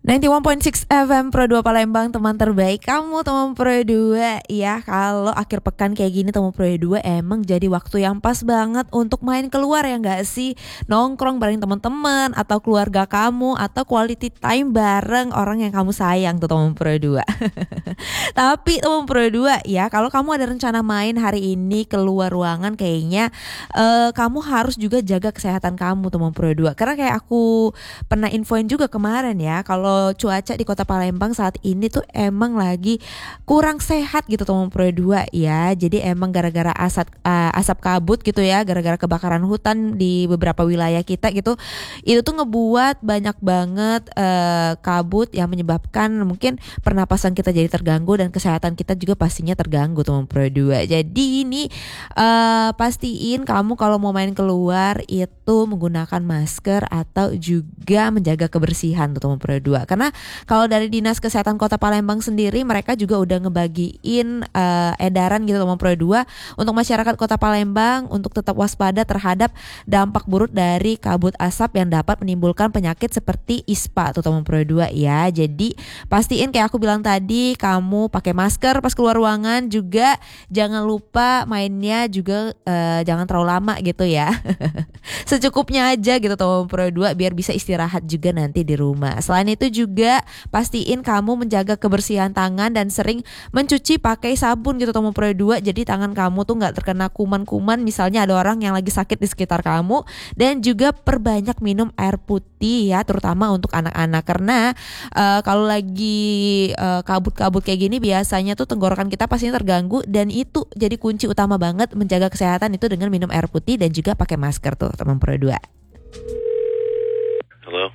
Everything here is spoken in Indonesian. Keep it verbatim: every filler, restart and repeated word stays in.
sembilan puluh satu koma enam F M Pro dua Palembang, teman terbaik kamu, teman Pro dua. Ya, kalau akhir pekan kayak gini teman Pro dua emang jadi waktu yang pas banget untuk main keluar, ya nggak sih? Nongkrong bareng teman-teman atau keluarga kamu, atau quality time bareng orang yang kamu sayang tuh teman Pro dua. Tapi teman Pro dua, ya kalau kamu ada rencana main hari ini keluar ruangan, kayaknya eh, kamu harus juga jaga kesehatan kamu teman Pro dua. Karena kayak aku pernah infoin juga kemarin ya, kalau cuaca di Kota Palembang saat ini tuh emang lagi kurang sehat gitu teman Pro dua ya. Jadi emang gara-gara asap uh, asap kabut gitu ya, gara-gara kebakaran hutan di beberapa wilayah kita gitu. Itu tuh ngebuat banyak banget uh, kabut yang menyebabkan mungkin pernapasan kita jadi terganggu dan kesehatan kita juga pastinya terganggu teman Pro dua. Jadi ini uh, pastiin kamu kalau mau main keluar itu menggunakan masker atau juga menjaga kebersihan tuh teman Pro dua. Karena kalau dari Dinas Kesehatan Kota Palembang sendiri, mereka juga udah ngebagiin uh, edaran gitu teman Pro dua untuk masyarakat Kota Palembang untuk tetap waspada terhadap dampak buruk dari kabut asap yang dapat menimbulkan penyakit seperti ispa tuh teman Pro dua ya. Jadi pastiin kayak aku bilang tadi, kamu pakai masker pas keluar ruangan, juga jangan lupa mainnya juga uh, jangan terlalu lama gitu ya. Secukupnya aja gitu teman Pro dua biar bisa istirahat juga nanti di rumah. Selain itu juga pastiin kamu menjaga kebersihan tangan dan sering mencuci pakai sabun gitu teman Pro dua. Jadi tangan kamu tuh nggak terkena kuman-kuman, misalnya ada orang yang lagi sakit di sekitar kamu. Dan juga perbanyak minum air putih ya, terutama untuk anak-anak, karena uh, kalau lagi uh, kabut-kabut kayak gini biasanya tuh tenggorokan kita pastinya terganggu, dan itu jadi kunci utama banget menjaga kesehatan itu dengan minum air putih dan juga pakai masker tuh teman Pro dua. Hello.